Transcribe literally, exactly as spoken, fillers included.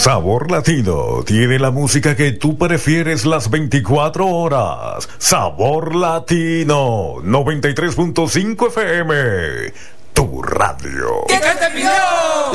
Sabor Latino tiene la música que tú prefieres las veinticuatro horas. Sabor Latino noventa y tres punto cinco F M, tu radio. ¿Qué te pidió?